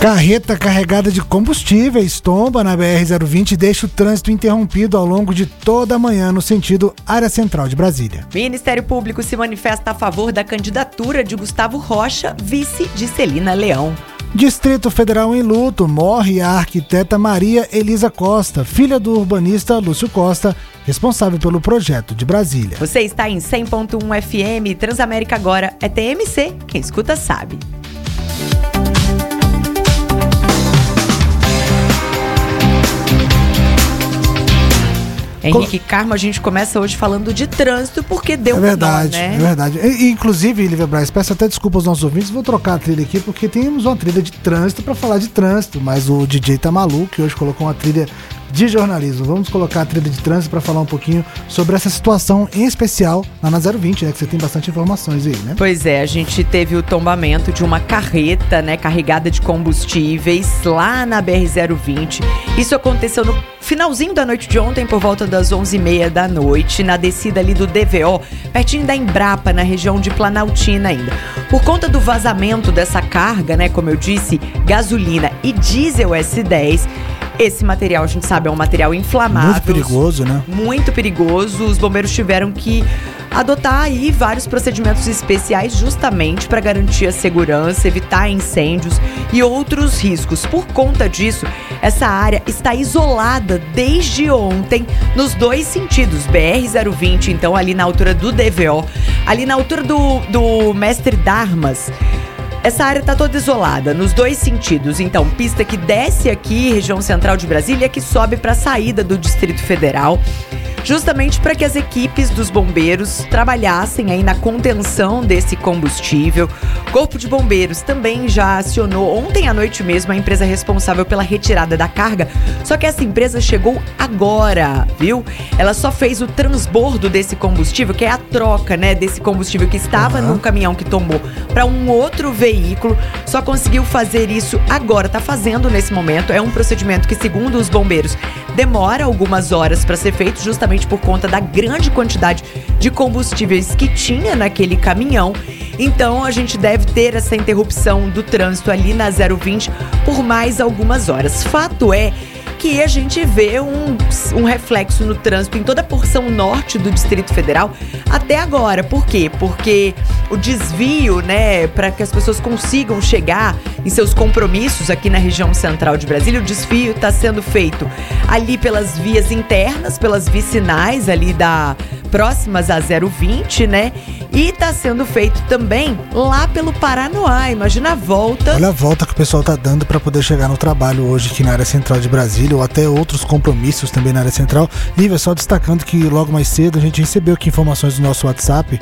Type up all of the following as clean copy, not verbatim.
Carreta carregada de combustíveis tomba na BR-020 e deixa o trânsito interrompido ao longo de toda a manhã no sentido área central de Brasília. Ministério Público se manifesta a favor da candidatura de Gustavo Rocha, vice de Celina Leão. Distrito Federal em luto, morre a arquiteta Maria Elisa Costa, filha do urbanista Lúcio Costa, responsável pelo projeto de Brasília. Você está em 100.1 FM, Transamérica agora é TMC, quem escuta sabe. Henrique Carmo, a gente começa hoje falando de trânsito porque deu verdade, nó, né? É verdade. Inclusive, Lívia Braz, peço até desculpa aos nossos ouvintes, vou trocar a trilha aqui porque temos uma trilha de trânsito para falar de trânsito, mas o DJ tá maluco e hoje colocou uma trilha de jornalismo. Vamos colocar a trilha de trânsito para falar um pouquinho sobre essa situação em especial lá na 020, né? Que você tem bastante informações aí, né? Pois é, a gente teve o tombamento de uma carreta, né, carregada de combustíveis lá na BR-020. Isso aconteceu no finalzinho da noite de ontem, por volta das 11h30 da noite, na descida ali do DVO, pertinho da Embrapa, na região de Planaltina ainda. Por conta do vazamento dessa carga, né, como eu disse, gasolina e diesel S10, esse material, a gente sabe, é um material inflamável. Muito perigoso, né? Muito perigoso. Os bombeiros tiveram que adotar aí vários procedimentos especiais justamente para garantir a segurança, evitar incêndios e outros riscos. Por conta disso, essa área está isolada desde ontem nos dois sentidos. BR-020, então ali na altura do DVO, ali na altura do Mestre Darmas. Essa área está toda isolada, nos dois sentidos. Então, pista que desce aqui, região central de Brasília, que sobe para a saída do Distrito Federal, justamente para que as equipes dos bombeiros trabalhassem aí na contenção desse combustível. Corpo de Bombeiros também já acionou ontem à noite mesmo a empresa responsável pela retirada da carga, só que essa empresa chegou agora, viu? Ela só fez o transbordo desse combustível, que é a troca, né, desse combustível que estava num caminhão que tombou para um outro veículo, só conseguiu fazer isso agora, tá fazendo nesse momento. É um procedimento que, segundo os bombeiros, demora algumas horas para ser feito, justamente por conta da grande quantidade de combustíveis que tinha naquele caminhão. Então a gente deve ter essa interrupção do trânsito ali na 020 por mais algumas horas. Fato é que a gente vê um reflexo no trânsito em toda a porção norte do Distrito Federal até agora. Por quê? Porque o desvio, né, para que as pessoas consigam chegar em seus compromissos aqui na região central de Brasília, o desvio está sendo feito ali pelas vias internas, pelas vicinais ali próximas a 020, né? E está sendo feito também lá pelo Paranoá. Imagina a volta. Olha a volta que o pessoal tá dando para poder chegar no trabalho hoje aqui na área central de Brasília, ou até outros compromissos também na área central. Lívia, só destacando que logo mais cedo a gente recebeu aqui informações do nosso WhatsApp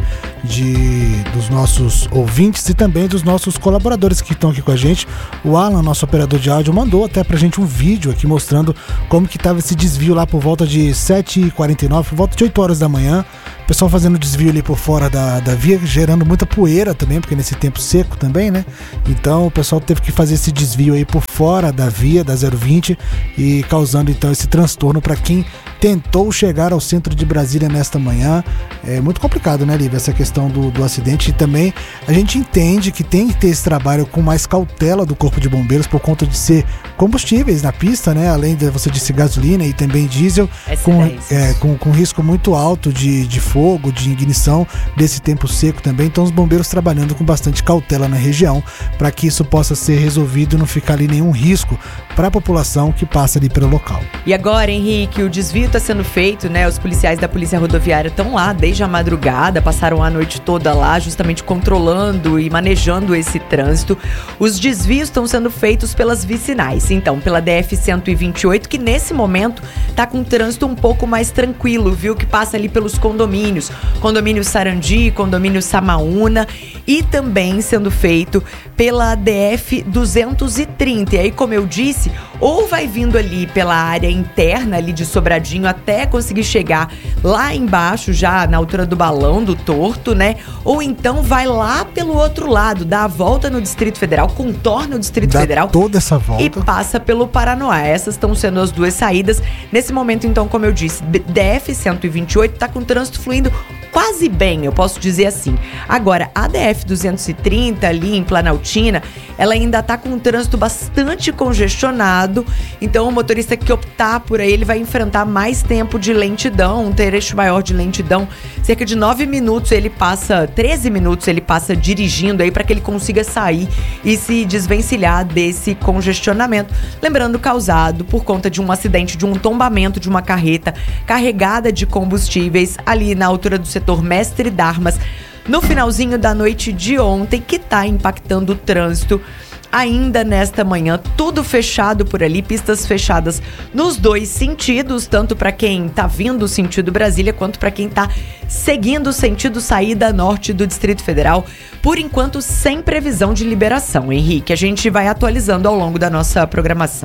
dos nossos ouvintes e também dos nossos colaboradores que estão aqui com a gente. O Alan, nosso operador de áudio, mandou até pra gente um vídeo aqui mostrando como que tava esse desvio lá por volta de 7h49, por volta de 8 horas da manhã. O pessoal fazendo desvio ali por fora da via, gerando muita poeira também, porque nesse tempo seco também, né? Então o pessoal teve que fazer esse desvio aí por fora da via, da 020, e causando então esse transtorno para quem tentou chegar ao centro de Brasília nesta manhã. É muito complicado, né, Lívia, essa questão do acidente. E também a gente entende que tem que ter esse trabalho com mais cautela do Corpo de Bombeiros por conta de ser combustíveis na pista, né? Além de, você disse, gasolina e também diesel, com risco muito alto de fogo, de ignição desse tempo seco também. Então os bombeiros trabalhando com bastante cautela na região para que isso possa ser resolvido e não ficar ali nenhum risco para a população que passa ali pelo local. E agora, Henrique, o desvio está sendo feito, né? Os policiais da Polícia Rodoviária estão lá desde a madrugada, passaram a noite toda lá, justamente controlando e manejando esse trânsito. Os desvios estão sendo feitos pelas vicinais, então, pela DF-128, que nesse momento está com um trânsito um pouco mais tranquilo, viu? Que passa ali pelos condomínio Sarandi, condomínio Samaúna, e também sendo feito pela DF-230. E aí, como eu disse, ou vai vindo ali pela área interna ali de Sobradinho até conseguir chegar lá embaixo, já na altura do Balão do Torto, né? Ou então vai lá pelo outro lado, dá a volta no Distrito Federal, contorna o Distrito Federal. Toda essa volta. E passa pelo Paranoá. Essas estão sendo as duas saídas. Nesse momento, então, como eu disse, DF-128 tá com trânsito fluindo quase bem, eu posso dizer assim. Agora, a DF-230 ali em Planaltina, ela ainda tá com um trânsito bastante congestionado, então o motorista que optar por aí, ele vai enfrentar mais tempo de lentidão, um trecho maior de lentidão, cerca de 9 minutos ele passa, 13 minutos ele passa dirigindo aí para que ele consiga sair e se desvencilhar desse congestionamento. Lembrando, causado por conta de um acidente, de um tombamento de uma carreta carregada de combustíveis ali na altura do setor Mestre Darmas, no finalzinho da noite de ontem, que está impactando o trânsito ainda nesta manhã. Tudo fechado por ali, pistas fechadas nos dois sentidos, tanto para quem está vindo sentido Brasília, quanto para quem está seguindo o sentido saída norte do Distrito Federal. Por enquanto, sem previsão de liberação, Henrique. A gente vai atualizando ao longo da nossa programação.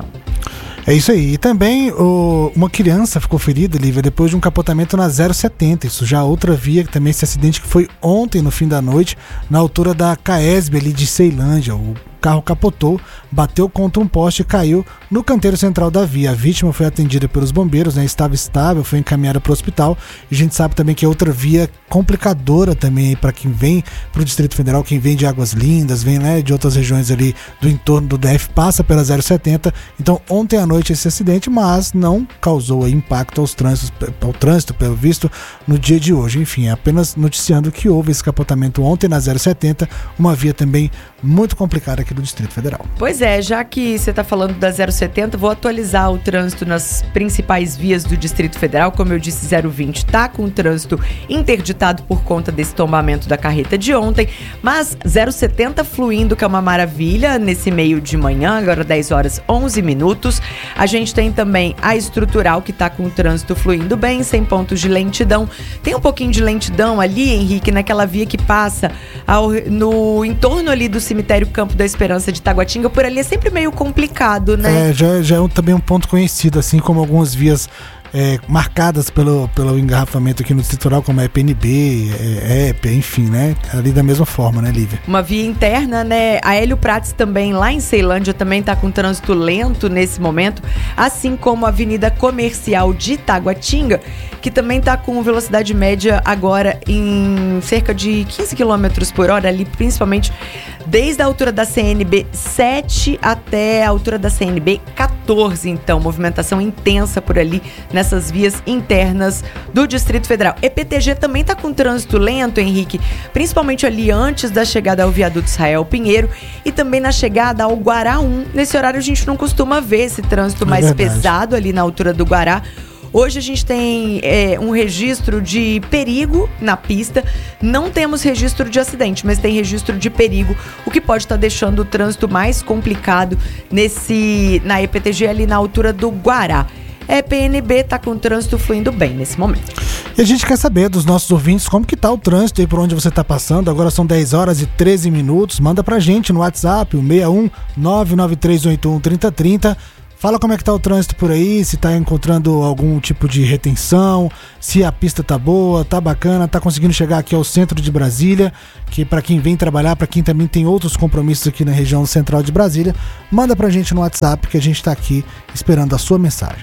É isso aí. E também uma criança ficou ferida, Lívia, depois de um capotamento na 070. Isso já outra via, que também esse acidente que foi ontem no fim da noite, na altura da Caesb ali de Ceilândia. O carro capotou, bateu contra um poste e caiu no canteiro central da via. A vítima foi atendida pelos bombeiros, né? Estava estável, foi encaminhada para o hospital. E a gente sabe também que é outra via complicadora também para quem vem para o Distrito Federal, quem vem de Águas Lindas, vem, né, de outras regiões ali do entorno do DF, passa pela 070. Então, ontem à noite esse acidente, mas não causou impacto ao trânsito, pelo visto, no dia de hoje. Enfim, apenas noticiando que houve esse capotamento ontem na 070, uma via também muito complicada aqui do Distrito Federal. Pois é, já que você está falando da 070, vou atualizar o trânsito nas principais vias do Distrito Federal. Como eu disse, 020 está com o trânsito interditado por conta desse tombamento da carreta de ontem, mas 070 fluindo, que é uma maravilha, nesse meio de manhã, agora 10 horas 11 minutos. A gente tem também a estrutural, que está com o trânsito fluindo bem, sem pontos de lentidão. Tem um pouquinho de lentidão ali, Henrique, naquela via que passa no entorno ali do cemitério Campo da Esperança de Taguatinga. Por ali é sempre meio complicado, né? Já é também um ponto conhecido, assim como algumas vias marcadas pelo engarrafamento aqui no Distrito, como a EPNB, EP, enfim, né? Ali da mesma forma, né, Lívia? Uma via interna, né? A Hélio Prates também, lá em Ceilândia, também tá com trânsito lento nesse momento, assim como a Avenida Comercial de Taguatinga, que também tá com velocidade média agora em cerca de 15 km por hora, ali principalmente desde a altura da CNB 7 até a altura da CNB 14, então, movimentação intensa por ali, nessas vias internas do Distrito Federal. EPTG também está com trânsito lento, Henrique, principalmente ali antes da chegada ao viaduto Israel Pinheiro e também na chegada ao Guará 1. Nesse horário a gente não costuma ver esse trânsito mais pesado ali na altura do Guará. Hoje a gente tem um registro de perigo na pista. Não temos registro de acidente, mas tem registro de perigo, o que pode estar deixando o trânsito mais complicado na EPTG ali na altura do Guará. PNB está com o trânsito fluindo bem nesse momento. E a gente quer saber dos nossos ouvintes como que tá o trânsito aí por onde você está passando. Agora são 10 horas e 13 minutos. Manda pra gente no WhatsApp, o 61 99381 3030. Fala como é que tá o trânsito por aí, se tá encontrando algum tipo de retenção, se a pista tá boa, tá bacana, tá conseguindo chegar aqui ao centro de Brasília, que para quem vem trabalhar, para quem também tem outros compromissos aqui na região central de Brasília, manda pra gente no WhatsApp que a gente tá aqui esperando a sua mensagem.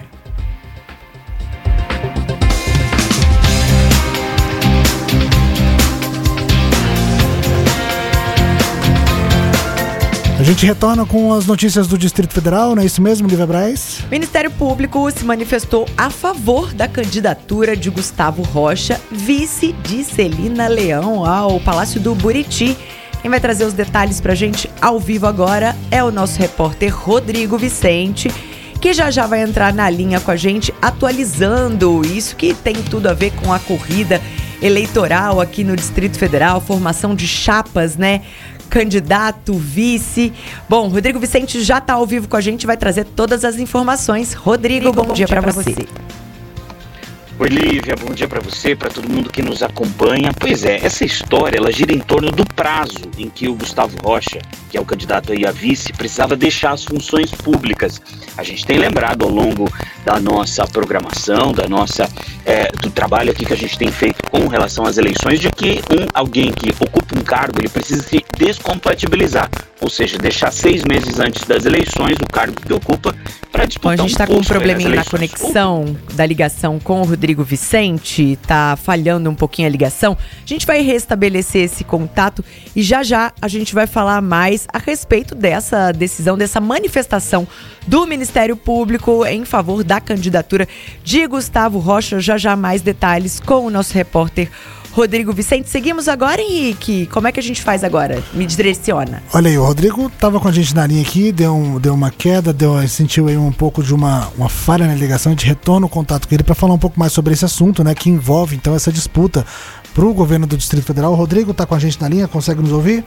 A gente retorna com as notícias do Distrito Federal, não é isso mesmo, Lívia Braz? O Ministério Público se manifestou a favor da candidatura de Gustavo Rocha, vice de Celina Leão, ao Palácio do Buriti. Quem vai trazer os detalhes pra gente ao vivo agora é o nosso repórter Rodrigo Vicente, que já vai entrar na linha com a gente, atualizando isso que tem tudo a ver com a corrida eleitoral aqui no Distrito Federal, formação de chapas, né? Candidato, vice. Bom, Rodrigo Vicente já está ao vivo com a gente, vai trazer todas as informações. Rodrigo, bom dia para você. Oi, Lívia, bom dia para você, para todo mundo que nos acompanha. Pois é, essa história ela gira em torno do prazo em que o Gustavo Rocha, que é o candidato aí a vice, precisava deixar as funções públicas. A gente tem lembrado ao longo da nossa programação, do trabalho aqui que a gente tem feito com relação às eleições, de que alguém que ocupa um cargo, ele precisa se descompatibilizar, ou seja, deixar 6 meses antes das eleições o cargo que ocupa para disputar. Bom, a gente está com um probleminha na conexão da ligação com o Rodrigo Vicente, tá falhando um pouquinho a ligação. A gente vai restabelecer esse contato e já a gente vai falar mais a respeito dessa decisão, dessa manifestação do Ministério Público em favor da candidatura de Gustavo Rocha. Já mais detalhes com o nosso repórter Rodrigo Vicente. Seguimos agora, Henrique. Como é que a gente faz agora? Me direciona. Olha aí, o Rodrigo estava com a gente na linha aqui, deu uma queda, sentiu aí um pouco de uma falha na ligação. A gente retorna o contato com ele para falar um pouco mais sobre esse assunto, né, que envolve então essa disputa para o governo do Distrito Federal. O Rodrigo está com a gente na linha, consegue nos ouvir?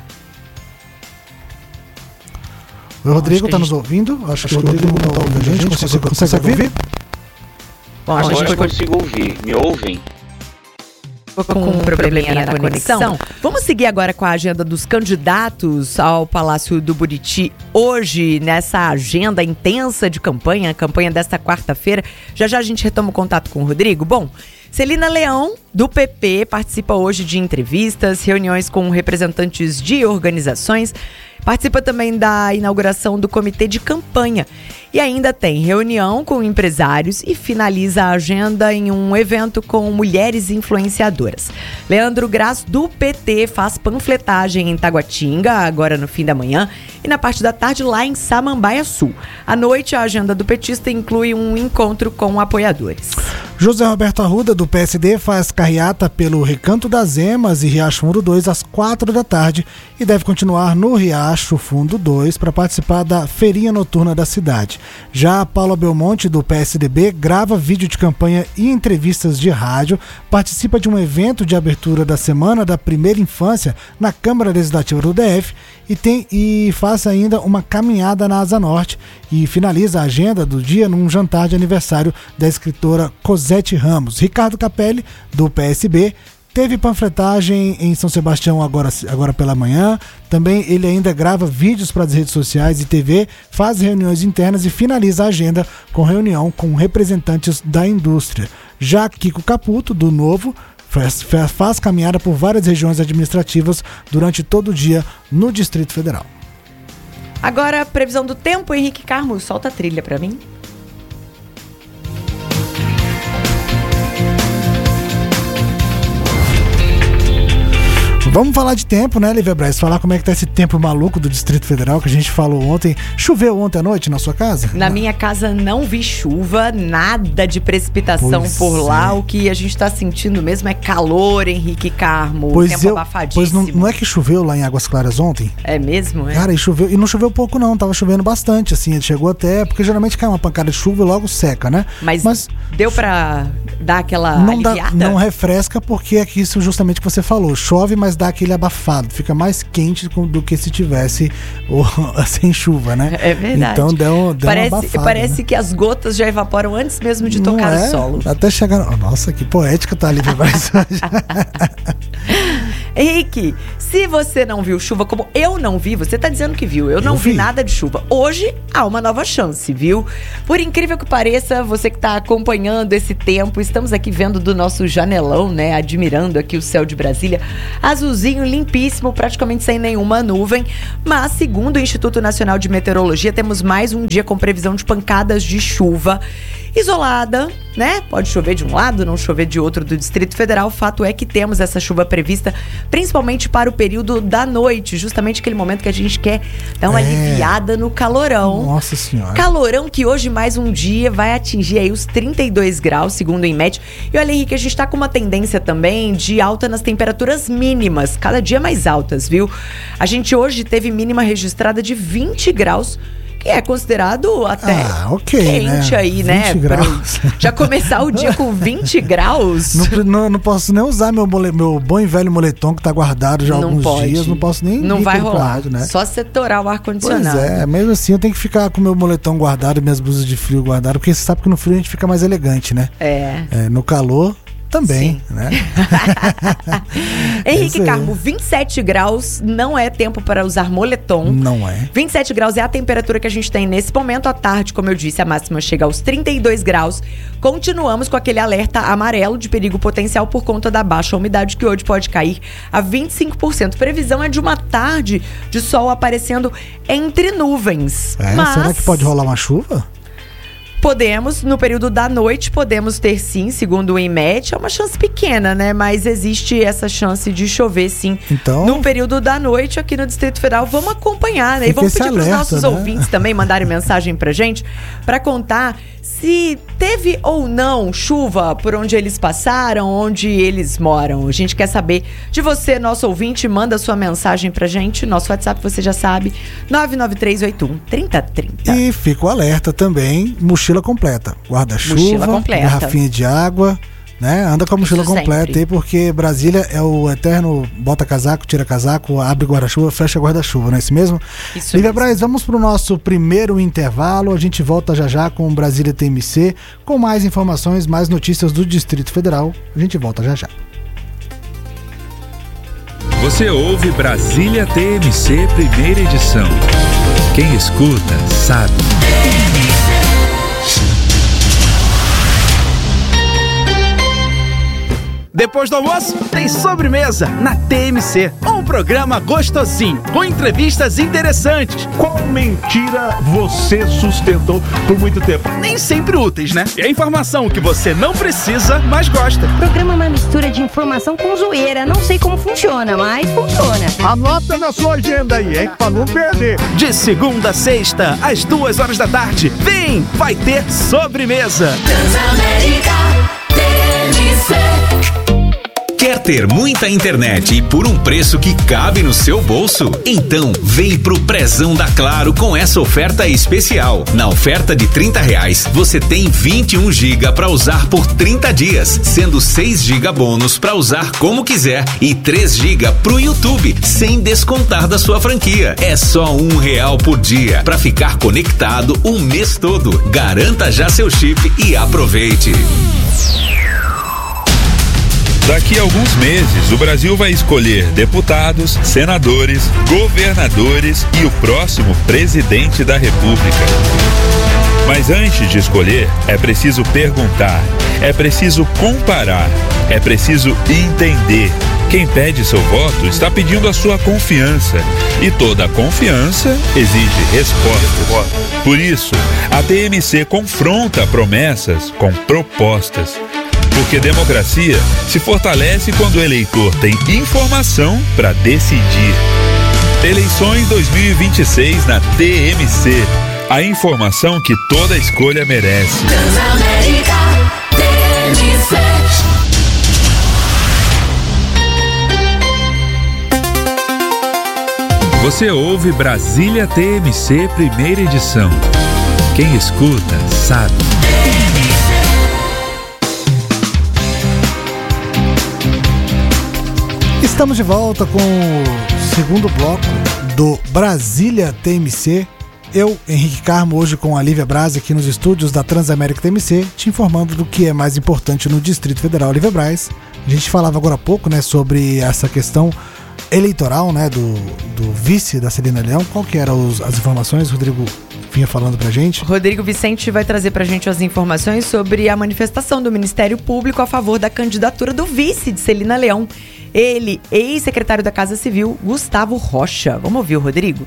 O Rodrigo está nos ouvindo? Acho que o Rodrigo não está ouvindo a gente. Consegue ouvir? Bom, agora eu consigo ouvir. Me ouvem? Com um probleminha na conexão. Vamos seguir agora com a agenda dos candidatos ao Palácio do Buriti hoje, nessa agenda intensa de campanha, a campanha desta quarta-feira. Já a gente retoma o contato com o Rodrigo. Bom, Celina Leão, do PP, participa hoje de entrevistas, reuniões com representantes de organizações. Participa também da inauguração do comitê de campanha. E ainda tem reunião com empresários e finaliza a agenda em um evento com mulheres influenciadoras. Leandro Graz, do PT, faz panfletagem em Taguatinga, agora no fim da manhã, e na parte da tarde lá em Samambaia Sul. À noite, a agenda do petista inclui um encontro com apoiadores. José Roberto Arruda, do PSD, faz carreata pelo Recanto das Emas e Riacho Fundo 2 às 4 da tarde e deve continuar no Riacho Fundo 2 para participar da feirinha noturna da cidade. Já Paula Belmonte, do PSDB, grava vídeo de campanha e entrevistas de rádio, participa de um evento de abertura da Semana da Primeira Infância na Câmara Legislativa do DF e faz ainda uma caminhada na Asa Norte e finaliza a agenda do dia num jantar de aniversário da escritora Cosete Ramos. Ricardo Capelli, do PSB, teve panfletagem em São Sebastião agora pela manhã. Também ele ainda grava vídeos para as redes sociais e TV, faz reuniões internas e finaliza a agenda com reunião com representantes da indústria. Já Kiko Caputo, do Novo, faz caminhada por várias regiões administrativas durante todo o dia no Distrito Federal. Agora, previsão do tempo, Henrique Carmo, solta a trilha para mim. Vamos falar de tempo, né, Lívia Braz? Falar como é que tá esse tempo maluco do Distrito Federal que a gente falou ontem. Choveu ontem à noite na sua casa? Na minha casa não vi chuva, nada de precipitação por lá. O que a gente tá sentindo mesmo é calor, Henrique Carmo. Tempo abafadíssimo. Pois não é que choveu lá em Águas Claras ontem? É mesmo, é? Cara, e não choveu pouco não, tava chovendo bastante, assim. Chegou até, porque geralmente cai uma pancada de chuva e logo seca, né? Mas deu pra dar aquela aliviada? Não refresca, porque é isso justamente que você falou. Chove, mas dá aquele abafado, fica mais quente do que se tivesse sem chuva, né? É verdade. Então deu uma abafada. Parece, né? que as gotas já evaporam antes mesmo de tocar o solo. Até chegar... Nossa, que poética tá ali. Henrique, se você não viu chuva, como eu não vi, você tá dizendo que viu, eu não vi nada de chuva. Hoje há uma nova chance, viu? Por incrível que pareça, você que tá acompanhando esse tempo, estamos aqui vendo do nosso janelão, né? Admirando aqui o céu de Brasília, azulzinho, limpíssimo, praticamente sem nenhuma nuvem. Mas, segundo o Instituto Nacional de Meteorologia, temos mais um dia com previsão de pancadas de chuva isolada, né? Pode chover de um lado, não chover de outro do Distrito Federal. O fato é que temos essa chuva prevista, principalmente para o período da noite, justamente aquele momento que a gente quer dar uma aliviada no calorão. Nossa Senhora. Calorão que hoje, mais um dia, vai atingir aí os 32 graus, segundo o INMET. E olha, Henrique, a gente tá com uma tendência também de alta nas temperaturas mínimas, cada dia mais altas, viu? A gente hoje teve mínima registrada de 20 graus, que é considerado até quente, né? Aí, 20 né? graus. Já começar o dia com 20 graus. Não posso nem usar meu bom e velho moletom que tá guardado já há alguns dias. Não posso nem Não vai rolar, rádio, né? só setorar o ar-condicionado. Pois é, mesmo assim eu tenho que ficar com meu moletom guardado e minhas blusas de frio guardadas, porque você sabe que no frio a gente fica mais elegante, né? No calor também, né? Henrique Carmo, 27 graus não é tempo para usar moletom. Não é. 27 graus é a temperatura que a gente tem nesse momento. À tarde, como eu disse, a máxima chega aos 32 graus. Continuamos com aquele alerta amarelo de perigo potencial por conta da baixa umidade, que hoje pode cair a 25%. Previsão é de uma tarde de sol aparecendo entre nuvens. Mas será que pode rolar uma chuva? Podemos, no período da noite, podemos ter sim, segundo o INMET, é uma chance pequena, né? Mas existe essa chance de chover sim. Então, no período da noite aqui no Distrito Federal, vamos acompanhar, né? E vamos pedir para os nossos ouvintes também mandarem mensagem pra gente, para contar se teve ou não chuva por onde eles passaram, onde eles moram. A gente quer saber de você, nosso ouvinte, manda sua mensagem pra gente. Nosso WhatsApp, você já sabe, 99381-3030. E fica o alerta também, mochila completa. Guarda-chuva, garrafinha de água, né? Anda com a mochila completa aí, porque Brasília é o eterno bota casaco, tira casaco, abre guarda-chuva, fecha guarda-chuva, não é isso mesmo? Isso Lívia Braz, vamos pro nosso primeiro intervalo. A gente volta já já com Brasília TMC, com mais informações, mais notícias do Distrito Federal. A gente volta já já. Você ouve Brasília TMC, primeira edição. Quem escuta, sabe. Depois do almoço, tem sobremesa na TMC. Um programa gostosinho, com entrevistas interessantes. Qual mentira você sustentou por muito tempo? Nem sempre úteis, né? E a informação que você não precisa, mas gosta. O programa é uma mistura de informação com zoeira. Não sei como funciona, mas funciona. Anota na sua agenda aí, hein? Pra não perder. De segunda a sexta, às 2h da tarde. Vem, vai ter sobremesa. Transamérica TMC. Quer ter muita internet e por um preço que cabe no seu bolso? Então vem pro Prezão da Claro com essa oferta especial. Na oferta de R$30, você tem 21 GB para usar por 30 dias, sendo 6 GB bônus para usar como quiser e 3 GB pro YouTube, sem descontar da sua franquia. É só R$1 por dia para ficar conectado o mês todo. Garanta já seu chip e aproveite. Daqui a alguns meses, o Brasil vai escolher deputados, senadores, governadores e o próximo presidente da República. Mas antes de escolher, é preciso perguntar, é preciso comparar, é preciso entender. Quem pede seu voto está pedindo a sua confiança. E toda confiança exige respostas. Por isso, a TMC confronta promessas com propostas. Porque democracia se fortalece quando o eleitor tem informação para decidir. Eleições 2026 na TMC. A informação que toda escolha merece. Transamérica TMC. Você ouve Brasília TMC, primeira edição. Quem escuta, sabe. Estamos de volta com o segundo bloco do Brasília TMC. Eu, Henrique Carmo, hoje com a Lívia Braz aqui nos estúdios da Transamérica TMC, te informando do que é mais importante no Distrito Federal. Lívia Braz, a gente falava agora há pouco, né, sobre essa questão eleitoral, né, do vice da Celina Leão. Qual que eram as informações, Rodrigo vinha falando pra gente? Rodrigo Vicente vai trazer pra gente as informações sobre a manifestação do Ministério Público a favor da candidatura do vice de Celina Leão. Ele, ex-secretário da Casa Civil, Gustavo Rocha. Vamos ouvir o Rodrigo?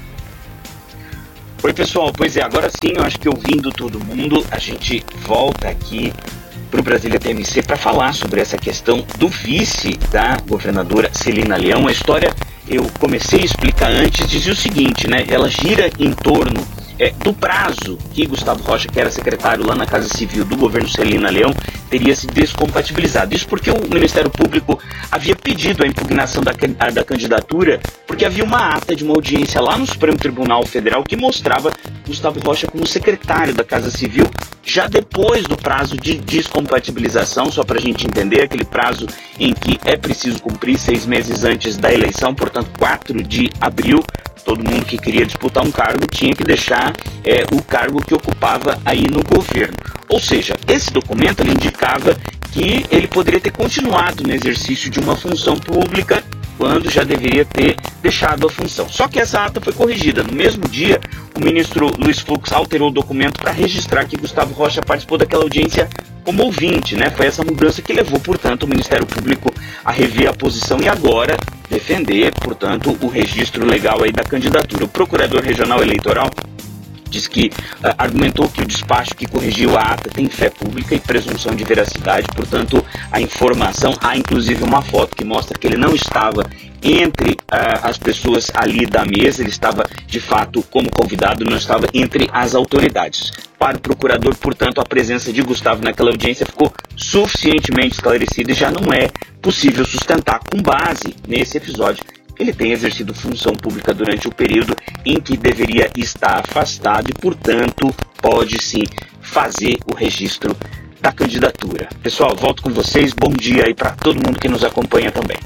Oi, pessoal. Pois é, agora sim, eu acho que ouvindo todo mundo, a gente volta aqui para o Brasília TMC para falar sobre essa questão do vice da governadora Celina Leão. A história, eu comecei a explicar antes, dizia o seguinte, né? Ela gira em torno do prazo que Gustavo Rocha, que era secretário lá na Casa Civil do governo Celina Leão, teria se descompatibilizado. Isso porque o Ministério Público havia pedido a impugnação da candidatura, porque havia uma ata de uma audiência lá no Supremo Tribunal Federal que mostrava Gustavo Rocha como secretário da Casa Civil já depois do prazo de descompatibilização, só para a gente entender, aquele prazo em que é preciso cumprir 6 meses antes da eleição, portanto 4 de abril, todo mundo que queria disputar um cargo tinha que deixar o cargo que ocupava aí no governo. Ou seja, esse documento ele indicava que ele poderia ter continuado no exercício de uma função pública quando já deveria ter deixado a função. Só que essa ata foi corrigida. No mesmo dia, o ministro Luiz Fux alterou o documento para registrar que Gustavo Rocha participou daquela audiência como ouvinte, né? Foi essa mudança que levou, portanto, o Ministério Público a rever a posição e agora defender, portanto, o registro legal aí da candidatura. O Procurador Regional Eleitoral diz que argumentou que o despacho que corrigiu a ata tem fé pública e presunção de veracidade, portanto, a informação, há inclusive uma foto que mostra que ele não estava entre as pessoas ali da mesa, ele estava de fato como convidado, não estava entre as autoridades. Para o procurador, portanto, a presença de Gustavo naquela audiência ficou suficientemente esclarecida e já não é possível sustentar com base nesse episódio. Ele tem exercido função pública durante o período em que deveria estar afastado e, portanto, pode sim fazer o registro da candidatura. Pessoal, volto com vocês. Bom dia aí para todo mundo que nos acompanha também.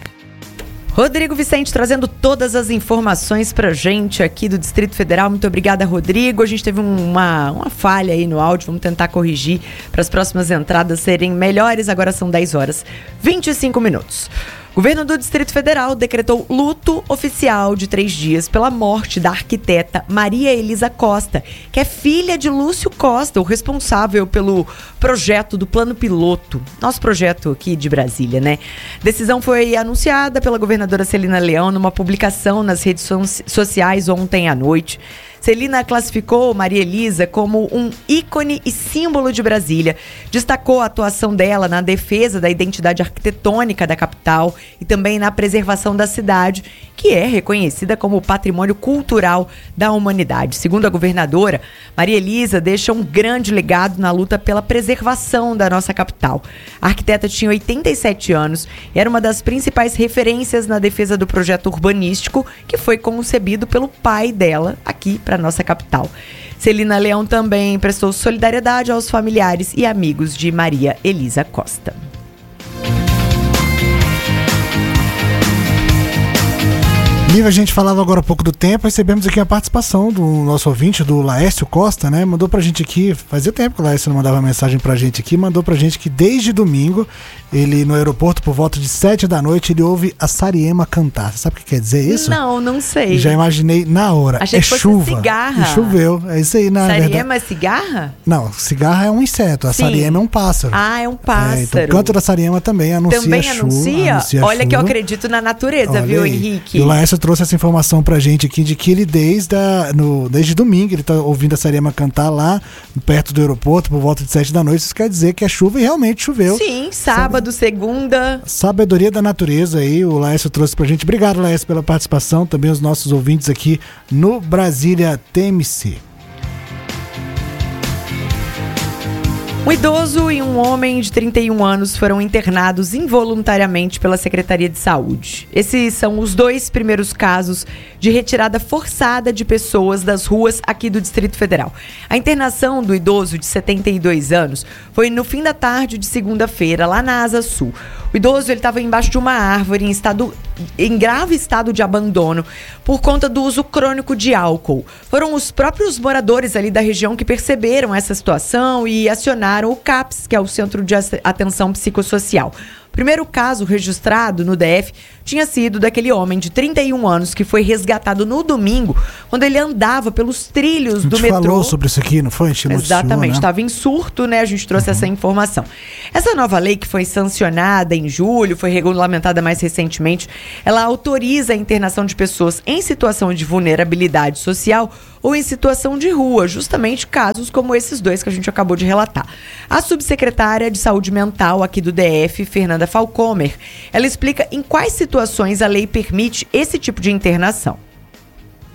Rodrigo Vicente trazendo todas as informações pra gente aqui do Distrito Federal. Muito obrigada, Rodrigo. A gente teve uma falha aí no áudio, vamos tentar corrigir para as próximas entradas serem melhores. Agora são 10 horas 25 minutos. O governo do Distrito Federal decretou luto oficial de 3 dias pela morte da arquiteta Maria Elisa Costa, que é filha de Lúcio Costa, o responsável pelo projeto do Plano Piloto. Nosso projeto aqui de Brasília, né? Decisão foi anunciada pela governadora Celina Leão numa publicação nas redes sociais ontem à noite. Celina classificou Maria Elisa como um ícone e símbolo de Brasília. Destacou a atuação dela na defesa da identidade arquitetônica da capital e também na preservação da cidade, que é reconhecida como patrimônio cultural da humanidade. Segundo a governadora, Maria Elisa deixa um grande legado na luta pela preservação da nossa capital. A arquiteta tinha 87 anos e era uma das principais referências na defesa do projeto urbanístico que foi concebido pelo pai dela aqui para nossa capital. Celina Leão também prestou solidariedade aos familiares e amigos de Maria Elisa Costa. Lívia, a gente falava agora há pouco do tempo, recebemos aqui a participação do nosso ouvinte, do Laércio Costa, né? Mandou pra gente aqui, fazia tempo que o Laércio não mandava mensagem pra gente aqui, mandou pra gente que desde domingo, ele no aeroporto, por volta de 7 da noite, ele ouve a Sariema cantar. Você sabe o que quer dizer isso? Não sei. Já imaginei na hora. Achei que fosse chuva. Cigarra. E choveu, é isso aí, na verdade. Sariema é cigarra? Não, cigarra é um inseto, a Sariema é um pássaro. Ah, é um pássaro. Então, o canto da Sariema também anuncia também chuva. Anuncia Olha que eu acredito na natureza, olha viu, aí. Henrique? E o Laércio trouxe essa informação pra gente aqui de que ele desde domingo ele tá ouvindo a Sariema cantar lá perto do aeroporto por volta de 7 da noite. Isso quer dizer que é chuva e realmente choveu. Sim, sábado, segunda. Sabedoria da natureza aí, o Laércio trouxe pra gente. Obrigado, Laércio, pela participação. Também os nossos ouvintes aqui no Brasília TMC. Um idoso e um homem de 31 anos foram internados involuntariamente pela Secretaria de Saúde. Esses são os 2 primeiros casos de retirada forçada de pessoas das ruas aqui do Distrito Federal. A internação do idoso de 72 anos foi no fim da tarde de segunda-feira, lá na Asa Sul. O idoso estava embaixo de uma árvore em grave estado de abandono por conta do uso crônico de álcool. Foram os próprios moradores ali da região que perceberam essa situação e acionaram o CAPS, que é o Centro de Atenção Psicossocial. O primeiro caso registrado no DF tinha sido daquele homem de 31 anos que foi resgatado no domingo, quando ele andava pelos trilhos do metrô. A gente falou sobre isso aqui, não foi? Exatamente, estava em surto, né? A gente trouxe essa informação. Essa nova lei que foi sancionada em julho, foi regulamentada mais recentemente, ela autoriza a internação de pessoas em situação de vulnerabilidade social ou em situação de rua, justamente casos como esses 2 que a gente acabou de relatar. A subsecretária de Saúde Mental aqui do DF, Fernanda Falcomer, ela explica em quais situações a lei permite esse tipo de internação.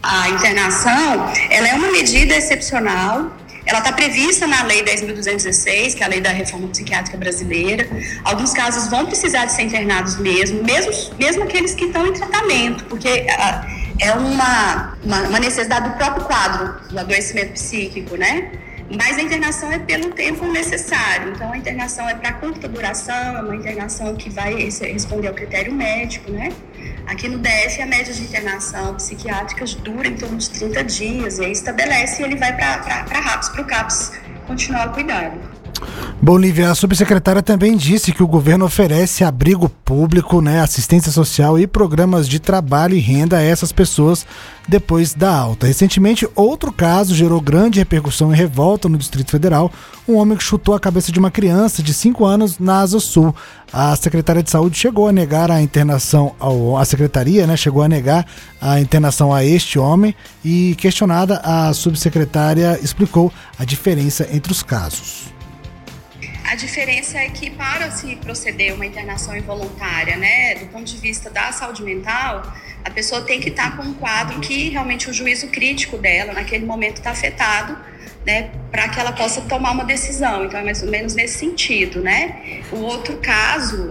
A internação, ela é uma medida excepcional. Ela está prevista na Lei 10.216, que é a Lei da Reforma Psiquiátrica Brasileira. Alguns casos vão precisar de ser internados mesmo aqueles que estão em tratamento, porque é uma necessidade do próprio quadro do adoecimento psíquico, né? Mas a internação é pelo tempo necessário. Então, a internação é para curta duração, é uma internação que vai responder ao critério médico, né? Aqui no DF, a média de internação psiquiátrica dura em torno de 30 dias, e aí estabelece e ele vai para RAPS, para o CAPS, continuar cuidando. Bom, Lívia, a subsecretária também disse que o governo oferece abrigo público, né, assistência social e programas de trabalho e renda a essas pessoas depois da alta. Recentemente, outro caso gerou grande repercussão e revolta no Distrito Federal. Um homem que chutou a cabeça de uma criança de 5 anos na Asa Sul. A Secretaria de Saúde chegou a negar a internação, a Secretaria, né, chegou a negar a internação a este homem e, questionada, a subsecretária explicou a diferença entre os casos. A diferença é que, para se proceder uma internação involuntária, né, do ponto de vista da saúde mental, a pessoa tem que estar com um quadro que realmente o juízo crítico dela, naquele momento, está afetado, né, para que ela possa tomar uma decisão. Então, é mais ou menos nesse sentido, né? O outro caso,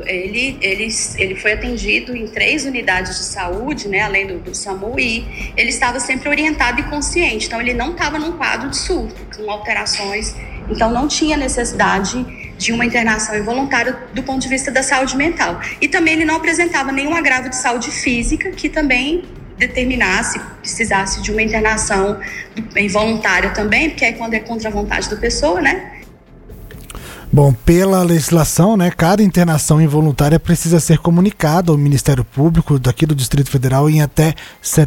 ele foi atendido em 3 unidades de saúde, né, além do SAMU, e ele estava sempre orientado e consciente. Então, ele não estava num quadro de surto, com alterações. Então, não tinha necessidade de uma internação involuntária do ponto de vista da saúde mental. E também ele não apresentava nenhum agravo de saúde física que também determinasse, precisasse de uma internação involuntária também, porque é quando é contra a vontade da pessoa, né? Bom, pela legislação, né, cada internação involuntária precisa ser comunicada ao Ministério Público daqui do Distrito Federal em até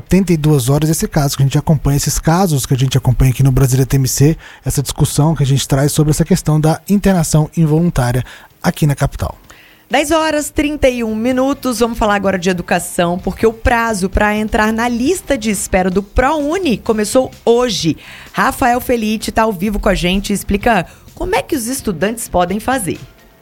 72 horas. Esse caso que a gente acompanha, esses casos que a gente acompanha aqui no Brasília TMC, essa discussão que a gente traz sobre essa questão da internação involuntária aqui na capital. 10h31. Vamos falar agora de educação, porque o prazo para entrar na lista de espera do ProUni começou hoje. Rafael Felite está ao vivo com a gente e explica como é que os estudantes podem fazer.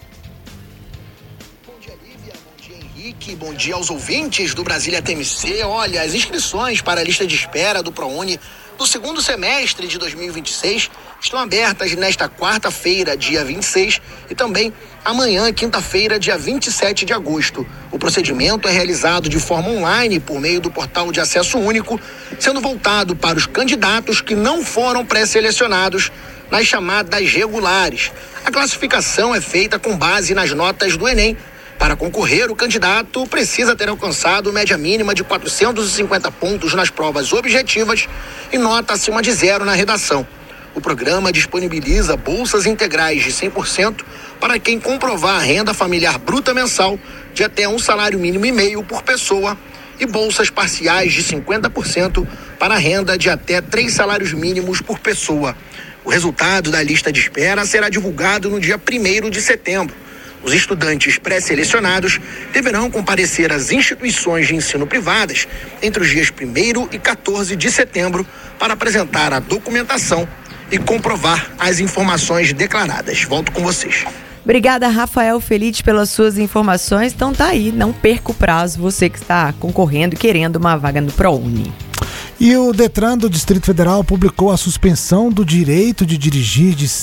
Bom dia, Lívia. Bom dia, Henrique. Bom dia aos ouvintes do Brasília TMC. Olha, as inscrições para a lista de espera do ProUni do segundo semestre de 2026 estão abertas nesta quarta-feira, dia 26, e também amanhã, quinta-feira, dia 27 de agosto. O procedimento é realizado de forma online por meio do portal de acesso único, sendo voltado para os candidatos que não foram pré-selecionados nas chamadas regulares. A classificação é feita com base nas notas do Enem. Para concorrer, o candidato precisa ter alcançado média mínima de 450 pontos nas provas objetivas e nota acima de 0 na redação. O programa disponibiliza bolsas integrais de 100% para quem comprovar a renda familiar bruta mensal de até 1,5 salário mínimo por pessoa e bolsas parciais de 50% para a renda de até 3 salários mínimos por pessoa. O resultado da lista de espera será divulgado no dia 1º de setembro. Os estudantes pré-selecionados deverão comparecer às instituições de ensino privadas entre os dias 1º e 14 de setembro para apresentar a documentação e comprovar as informações declaradas. Volto com vocês. Obrigada, Rafael Felite, pelas suas informações. Então tá aí, não perca o prazo, você que está concorrendo e querendo uma vaga no ProUni. E o Detran do Distrito Federal publicou a suspensão do direito de dirigir de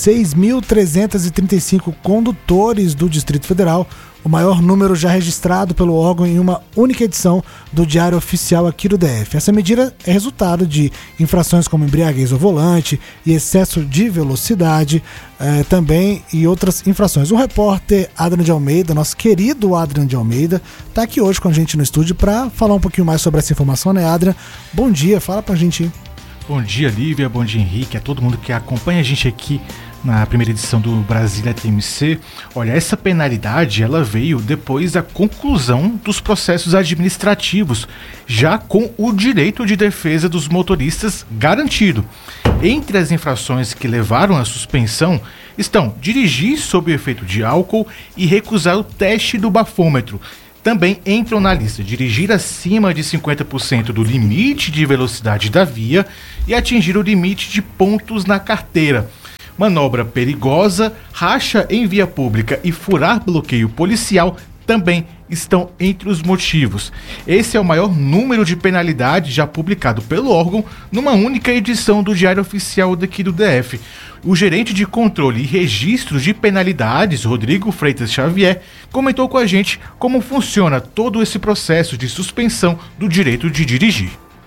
6.335 condutores do Distrito Federal, o maior número já registrado pelo órgão em uma única edição do Diário Oficial aqui do DF. Essa medida é resultado de infrações como embriaguez ao volante e excesso de velocidade, também, e outras infrações. O repórter Adrian de Almeida, nosso querido Adrian de Almeida, está aqui hoje com a gente no estúdio para falar um pouquinho mais sobre essa informação, né, Adrian? Bom dia, fala pra gente. Bom dia, Lívia, bom dia, Henrique, a todo mundo que acompanha a gente aqui na primeira edição do Brasília TMC. Olha, essa penalidade ela veio depois da conclusão dos processos administrativos, já com o direito de defesa dos motoristas garantido. Entre as infrações que levaram à suspensão estão dirigir sob o efeito de álcool e recusar o teste do bafômetro. Também entram na lista dirigir acima de 50% do limite de velocidade da via e atingir o limite de pontos na carteira. Manobra perigosa, racha em via pública e furar bloqueio policial também estão entre os motivos. Esse é o maior número de penalidades já publicado pelo órgão numa única edição do Diário Oficial daqui do DF. O gerente de controle e registro de penalidades, Rodrigo Freitas Xavier, comentou com a gente como funciona todo esse processo de suspensão do direito de dirigir.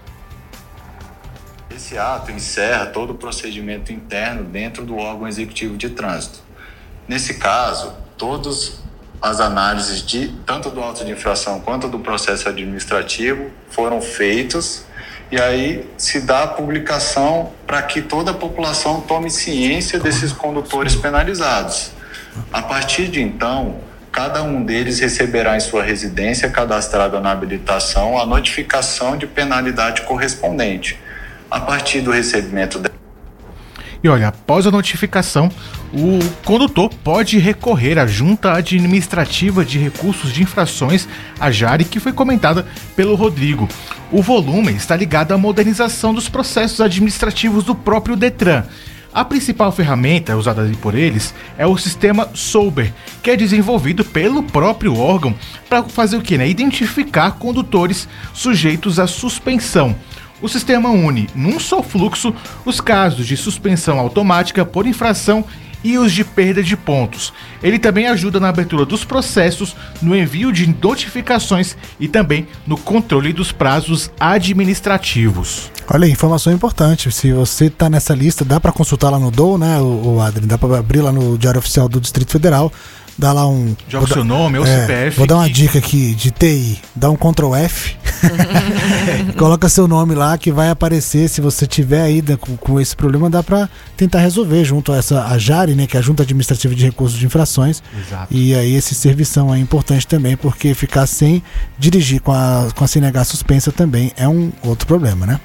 Esse ato encerra todo o procedimento interno dentro do órgão executivo de trânsito. Nesse caso, todas as análises tanto do auto de infração quanto do processo administrativo foram feitas e aí se dá a publicação para que toda a população tome ciência desses condutores penalizados. A partir de então, cada um deles receberá em sua residência cadastrada na habilitação a notificação de penalidade correspondente. A partir do recebimento E olha, após a notificação, o condutor pode recorrer à Junta Administrativa de Recursos de Infrações, a JARI, que foi comentada pelo Rodrigo. O volume está ligado à modernização dos processos administrativos do próprio Detran. A principal ferramenta usada por eles é o sistema Solber, que é desenvolvido pelo próprio órgão para fazer o quê? Identificar condutores sujeitos à suspensão. O sistema une, num só fluxo, os casos de suspensão automática por infração e os de perda de pontos. Ele também ajuda na abertura dos processos, no envio de notificações e também no controle dos prazos administrativos. Olha aí, informação importante. Se você está nessa lista, dá para consultar lá no DOU, né, o Adrien? Dá para abrir lá no Diário Oficial do Distrito Federal. Dá lá um... Joga o seu nome, o CPF. Vou dar uma dica aqui de TI. Dá um Ctrl F. Coloca seu nome lá que vai aparecer. Se você tiver aí com esse problema, dá para tentar resolver junto a JARI, né, que é a Junta Administrativa de Recursos de Infrações. Exato. E aí esse servição é importante também, porque ficar sem dirigir com a CNH suspensa também é um outro problema, né?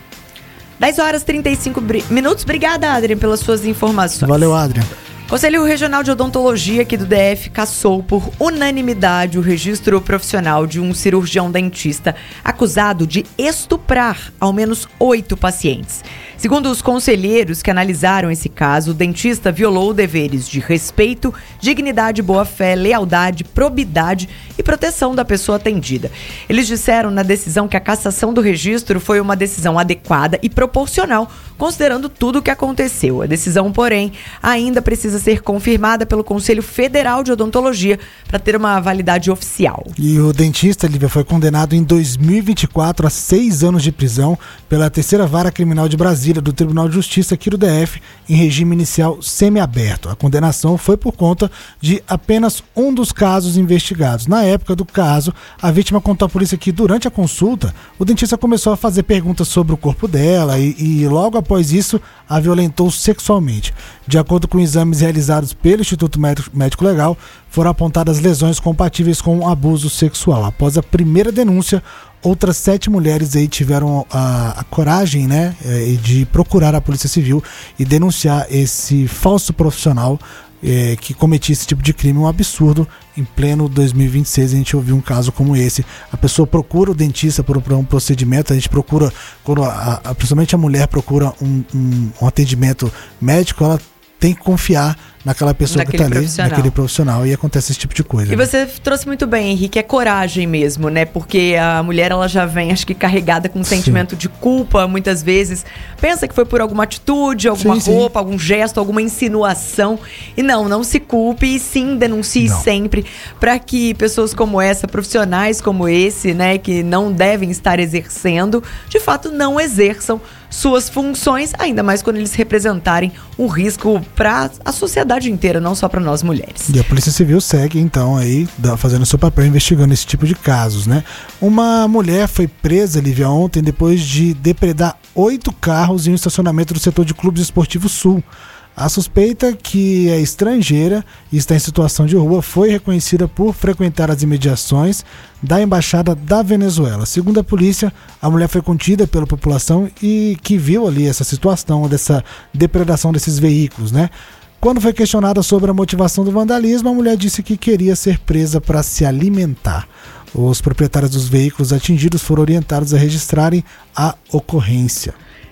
10 horas e 35 minutos. Obrigada, Adrien, pelas suas informações. Valeu, Adrien. Conselho Regional de Odontologia aqui do DF cassou por unanimidade o registro profissional de um cirurgião dentista acusado de estuprar ao menos 8 pacientes. Segundo os conselheiros que analisaram esse caso, o dentista violou deveres de respeito, dignidade, boa-fé, lealdade, probidade e proteção da pessoa atendida. Eles disseram na decisão que a cassação do registro foi uma decisão adequada e proporcional, considerando tudo o que aconteceu. A decisão, porém, ainda precisa ser confirmada pelo Conselho Federal de Odontologia para ter uma validade oficial. E o dentista, Lívia, foi condenado em 2024 a 6 anos de prisão pela 3ª Vara Criminal de Brasília, do Tribunal de Justiça aqui do DF, em regime inicial semiaberto. A condenação foi por conta de apenas um dos casos investigados. Na época do caso, a vítima contou à polícia que durante a consulta, o dentista começou a fazer perguntas sobre o corpo dela e logo após isso, a violentou sexualmente. De acordo com exames realizados pelo Instituto Médico Legal, foram apontadas lesões compatíveis com abuso sexual. Após a primeira denúncia, outras 7 mulheres aí tiveram a coragem, né, de procurar a Polícia Civil e denunciar esse falso profissional que cometia esse tipo de crime. Um absurdo. Em pleno 2026 a gente ouviu um caso como esse. A pessoa procura o dentista por um procedimento, a gente procura, quando principalmente a mulher procura um atendimento médico, ela tem que confiar naquela pessoa que está ali, naquele profissional, e acontece esse tipo de coisa. E você trouxe muito bem, Henrique, é coragem mesmo, né? Porque a mulher, ela já vem, acho que carregada com um sentimento de culpa, muitas vezes. Pensa que foi por alguma atitude, alguma roupa, algum gesto, alguma insinuação. E não se culpe, e sim denuncie sempre, para que pessoas como essa, profissionais como esse, né, que não devem estar exercendo, de fato não exerçam suas funções, ainda mais quando eles representarem um risco para a sociedade inteira, não só para nós mulheres. E a Polícia Civil segue então aí fazendo seu papel, investigando esse tipo de casos, né? Uma mulher foi presa, Lívia, ontem depois de depredar 8 carros em um estacionamento do setor de Clubes Esportivos Sul. A suspeita, que é estrangeira e está em situação de rua, foi reconhecida por frequentar as imediações da Embaixada da Venezuela. Segundo a polícia, a mulher foi contida pela população e que viu ali essa situação, dessa depredação desses veículos, né? Quando foi questionada sobre a motivação do vandalismo, a mulher disse que queria ser presa para se alimentar. Os proprietários dos veículos atingidos foram orientados a registrarem a ocorrência.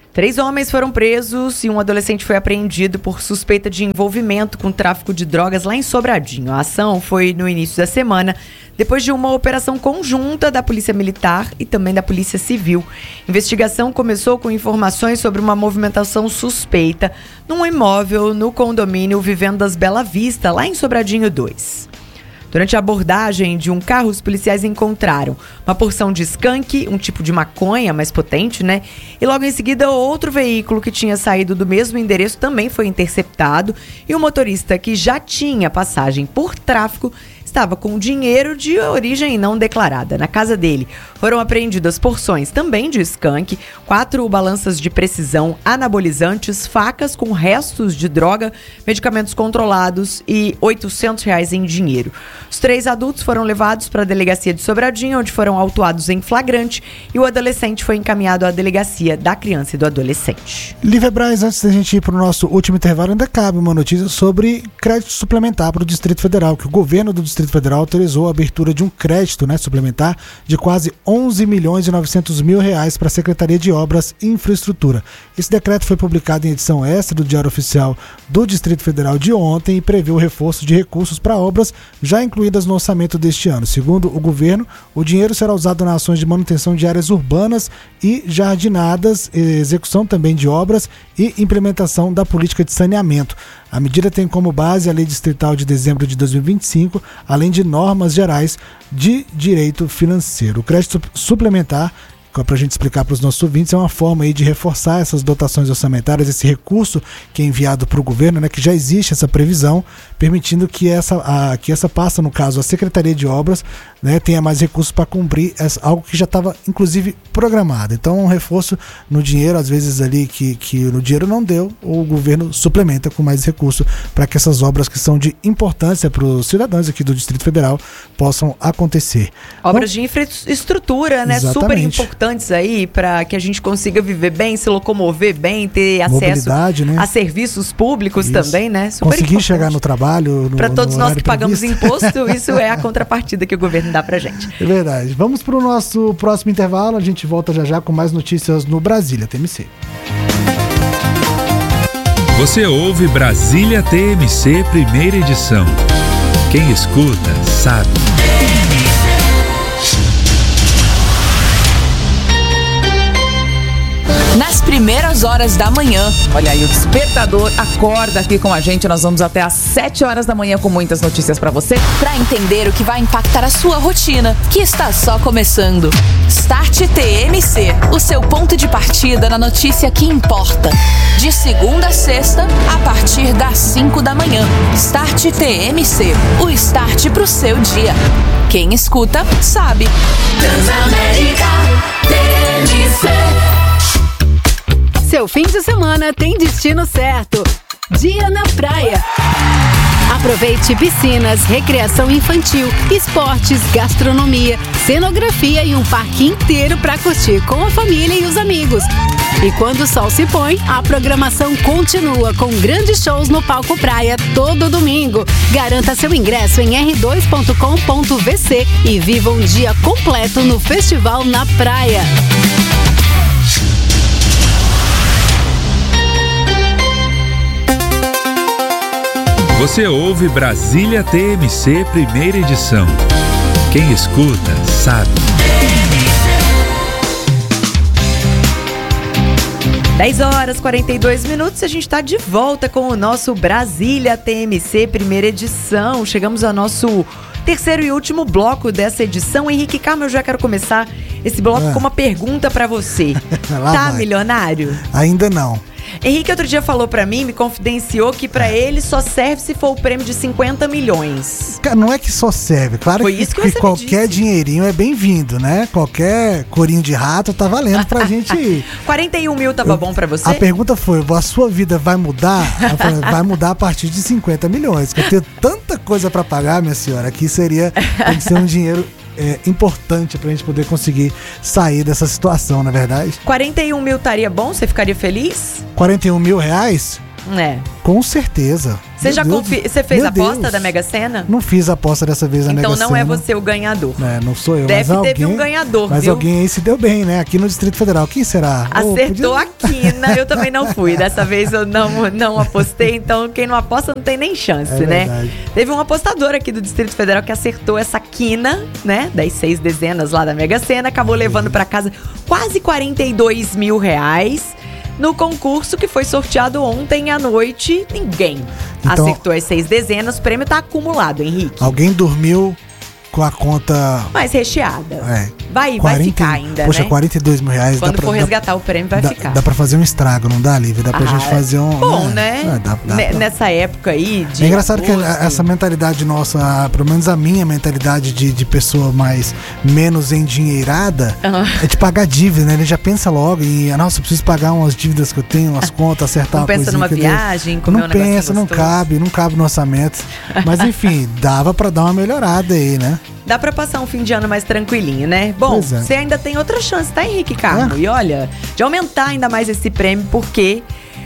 3 homens foram presos e um adolescente foi apreendido por suspeita de envolvimento com tráfico de drogas lá em Sobradinho. A ação foi no início da semana, depois de uma operação conjunta da Polícia Militar e também da Polícia Civil. A investigação começou com informações sobre uma movimentação suspeita num imóvel no condomínio Vivendas Bela Vista, lá em Sobradinho 2. Durante a abordagem de um carro, os policiais encontraram uma porção de skunk, um tipo de maconha mais potente, né? E logo em seguida, outro veículo que tinha saído do mesmo endereço também foi interceptado. E o motorista, que já tinha passagem por tráfico, estava com dinheiro de origem não declarada. Na casa dele foram apreendidas porções também de skunk, 4 balanças de precisão, anabolizantes, facas com restos de droga, medicamentos controlados e R$800 em dinheiro. Os 3 adultos foram levados para a delegacia de Sobradinho, onde foram autuados em flagrante, e o adolescente foi encaminhado à delegacia da criança e do adolescente. Lívia Braz, antes da gente ir para o nosso último intervalo, ainda cabe uma notícia sobre crédito suplementar para o Distrito Federal, que o governo do Distrito Federal autorizou a abertura de um crédito, suplementar de quase 11 milhões e 900 mil reais para a Secretaria de Obras e Infraestrutura. Esse decreto foi publicado em edição extra do Diário Oficial do Distrito Federal de ontem e prevê o reforço de recursos para obras já incluídas no orçamento deste ano. Segundo o governo, o dinheiro será usado nas ações de manutenção de áreas urbanas e jardinadas, execução também de obras e implementação da política de saneamento. A medida tem como base a Lei Distrital de dezembro de 2025, além de normas gerais de direito financeiro. O crédito suplementar, para a gente explicar para os nossos ouvintes, é uma forma aí de reforçar essas dotações orçamentárias, esse recurso que é enviado para o governo, que já existe essa previsão, permitindo que essa pasta, no caso, a Secretaria de Obras, tenha mais recursos para cumprir algo que já estava, inclusive, programado. Então, um reforço no dinheiro, às vezes ali que no dinheiro não deu, o governo suplementa com mais recurso para que essas obras que são de importância para os cidadãos aqui do Distrito Federal possam acontecer. Obras de infraestrutura, super importantes aí para que a gente consiga viver bem, se locomover bem, ter acesso a serviços públicos também, Super conseguir importante. Chegar no trabalho. Para todos nós que pagamos imposto, isso é a contrapartida que o governo dá pra gente. É verdade. Vamos pro nosso próximo intervalo, a gente volta já com mais notícias no Brasília TMC. Você ouve Brasília TMC, primeira edição. Quem escuta, sabe. Nas primeiras horas da manhã. Olha aí, o Despertador acorda aqui com a gente. Nós vamos até às 7 horas da manhã com muitas notícias pra você. Pra entender o que vai impactar a sua rotina, que está só começando. Start TMC, o seu ponto de partida na notícia que importa. De segunda a sexta, a partir das 5 da manhã. Start TMC, o start pro seu dia. Quem escuta, sabe. Transamérica TMC. Seu fim de semana tem destino certo. Dia na praia. Aproveite piscinas, recreação infantil, esportes, gastronomia, cenografia e um parque inteiro para curtir com a família e os amigos. E quando o sol se põe, a programação continua com grandes shows no Palco Praia todo domingo. Garanta seu ingresso em r2.com.vc e viva um dia completo no Festival na Praia. Você ouve Brasília TMC, primeira edição. Quem escuta, sabe. 10h42, a gente está de volta com o nosso Brasília TMC, primeira edição. Chegamos ao nosso terceiro e último bloco dessa edição. Henrique Carmo, eu já quero começar esse bloco com uma pergunta para você. Tá milionário? Ainda não. Henrique outro dia falou pra mim, me confidenciou que pra ele só serve se for o prêmio de 50 milhões. Cara, não é que só serve, claro. Foi isso que qualquer dinheirinho é bem-vindo, né? Qualquer corinho de rato tá valendo pra gente ir. 41 mil tava bom pra você? A pergunta foi, a sua vida vai mudar? Vai mudar a partir de 50 milhões, que eu tenho tanta coisa pra pagar, minha senhora, que tem que ser um dinheiro importante pra gente poder conseguir sair dessa situação, não é verdade? 41 mil estaria bom? Você ficaria feliz? 41 mil reais? Com certeza. Você fez a aposta da Mega Sena? Não fiz a aposta dessa vez da Mega Sena. Então não é você o ganhador. Não sou eu. Deve ter um ganhador, mas viu? alguém aí se deu bem, né? Aqui no Distrito Federal. Quem será? Acertou a quina. Eu também não fui. Dessa vez eu não apostei. Então quem não aposta não tem nem chance, né? Verdade. Teve um apostador aqui do Distrito Federal que acertou essa quina, né? Das 6 dezenas lá da Mega Sena. Acabou levando pra casa quase R$42 mil. No concurso que foi sorteado ontem à noite, ninguém acertou as 6 dezenas. O prêmio tá acumulado, Henrique. Alguém dormiu com a conta mais recheada. Vai ficar ainda, poxa, né? R$42 mil. Quando for resgatar o prêmio, vai ficar. Dá pra fazer um estrago, não dá, Lívia? Dá pra gente fazer um... Bom, né? Nessa época aí de... É engraçado que essa mentalidade nossa, pelo menos a minha mentalidade de pessoa menos endinheirada, é de pagar dívida, né? Ele já pensa logo em, nossa, eu preciso pagar umas dívidas que eu tenho, umas contas, acertar uma coisinha. Não pensa numa viagem, comer um negócio gostoso. Não cabe no orçamento. Mas enfim, dava pra dar uma melhorada aí, né? Dá pra passar um fim de ano mais tranquilinho, né? Bom, você ainda tem outra chance, tá, Henrique Carmo? E olha, de aumentar ainda mais esse prêmio, porque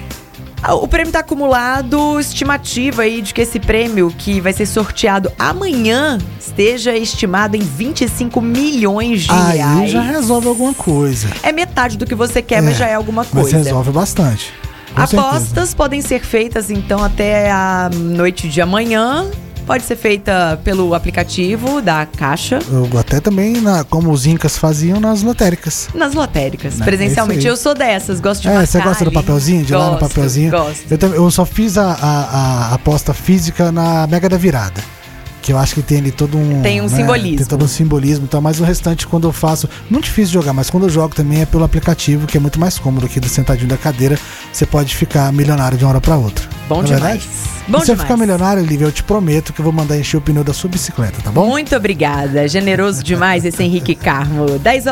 o prêmio tá acumulado, estimativa aí de que esse prêmio que vai ser sorteado amanhã esteja estimado em 25 milhões de reais. Aí já resolve alguma coisa. É metade do que você quer, mas já é alguma coisa. Mas resolve bastante. Apostas podem ser feitas, então, até a noite de amanhã. Pode ser feita pelo aplicativo da Caixa. Até também, como os incas faziam nas lotéricas. Nas lotéricas, presencialmente. Eu sou dessas, gosto de marcar. Você gosta do papelzinho? De lá no papelzinho? Gosto. Eu só fiz a aposta física na Mega da Virada. Que eu acho que tem ali todo um... Tem um simbolismo. Tem todo um simbolismo e tal, mas o restante, quando eu faço... Muito difícil de jogar, mas quando eu jogo também é pelo aplicativo, que é muito mais cômodo aqui do sentadinho da cadeira. Você pode ficar milionário de uma hora pra outra. Bom demais. Bom se você ficar milionário, Lívia, eu te prometo que eu vou mandar encher o pneu da sua bicicleta, tá bom? Muito obrigada. Generoso demais esse Henrique Carmo.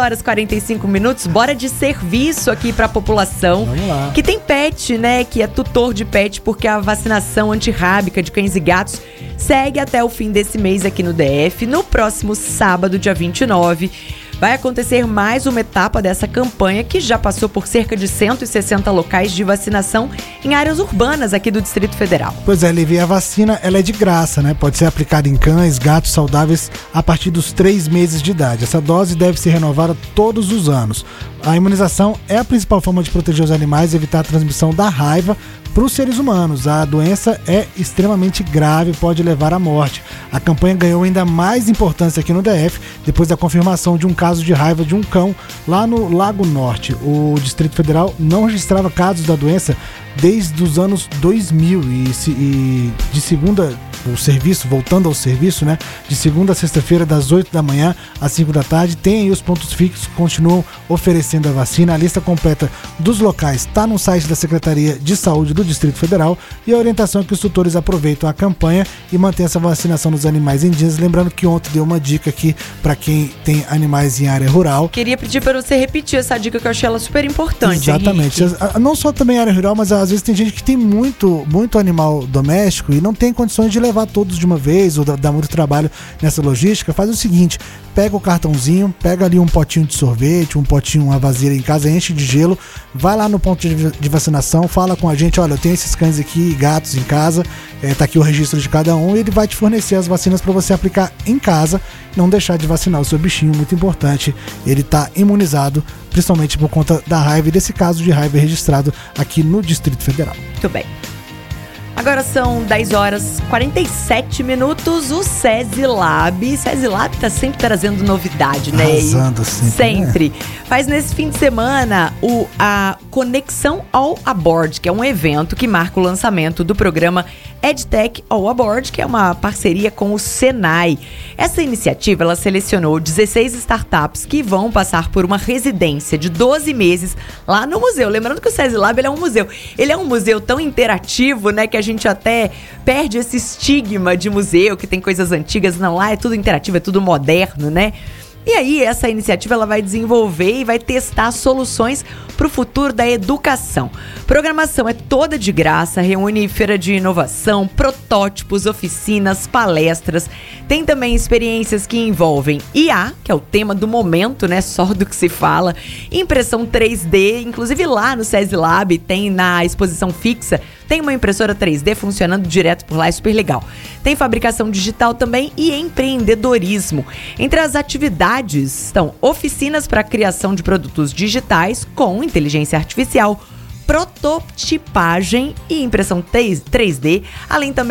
10h45, bora de serviço aqui pra população. Vamos lá. Que tem pet, né? Que é tutor de pet, porque a vacinação antirrábica de cães e gatos segue até o fim desse mês aqui no DF. No próximo sábado, dia 29, vai acontecer mais uma etapa dessa campanha que já passou por cerca de 160 locais de vacinação em áreas urbanas aqui do Distrito Federal. Pois é, Lívia, a vacina ela é de graça, né? Pode ser aplicada em cães, gatos saudáveis a partir dos 3 meses de idade. Essa dose deve ser renovada todos os anos. A imunização é a principal forma de proteger os animais e evitar a transmissão da raiva para os seres humanos. A doença é extremamente grave e pode levar à morte. A campanha ganhou ainda mais importância aqui no DF depois da confirmação de um caso de raiva de um cão lá no Lago Norte. O Distrito Federal não registrava casos da doença desde os anos 2000 e de segunda, o serviço, voltando ao serviço, né? De segunda a sexta-feira, das 8 da manhã às 5 da tarde, tem aí os pontos fixos que continuam oferecendo a vacina. A lista completa dos locais está no site da Secretaria de Saúde do Distrito Federal e a orientação é que os tutores aproveitam a campanha e mantenham essa vacinação dos animais indígenas. Lembrando que ontem deu uma dica aqui para quem tem animais em área rural. Queria pedir para você repetir essa dica que eu achei ela super importante. Exatamente. Não só também em área rural, mas às vezes tem gente que tem muito animal doméstico e não tem condições de levar todos de uma vez ou dar muito trabalho nessa logística. Faz o seguinte, pega o cartãozinho, pega ali um potinho de sorvete, um potinho, uma vasilha em casa, enche de gelo, vai lá no ponto de vacinação, fala com a gente, olha, eu tenho esses cães aqui, gatos em casa, tá aqui o registro de cada um, e ele vai te fornecer as vacinas para você aplicar em casa, não deixar de vacinar o seu bichinho, muito importante, ele tá imunizado, principalmente por conta da raiva e desse caso de raiva registrado aqui no Distrito Federal. Muito bem. Agora são 10h47, o SESI Lab. SESI Lab tá sempre trazendo novidade, né? Arrasando sempre. Né? Faz nesse fim de semana a Conexão All Aboard, que é um evento que marca o lançamento do programa EdTech All Aboard, que é uma parceria com o Senai. Essa iniciativa, ela selecionou 16 startups que vão passar por uma residência de 12 meses lá no museu. Lembrando que o SESI Lab, ele é um museu. Ele é um museu tão interativo, né, que a gente até perde esse estigma de museu, que tem coisas antigas. Não, lá é tudo interativo, é tudo moderno, né? E aí, essa iniciativa ela vai desenvolver e vai testar soluções para o futuro da educação. Programação é toda de graça, reúne feira de inovação, protótipos, oficinas, palestras. Tem também experiências que envolvem IA, que é o tema do momento, né? Só do que se fala. Impressão 3D, inclusive lá no SESI Lab tem na exposição fixa, Tem uma impressora 3D funcionando direto por lá, é super legal. Tem fabricação digital também e empreendedorismo. Entre as atividades estão oficinas para criação de produtos digitais com inteligência artificial, prototipagem e impressão 3D, além também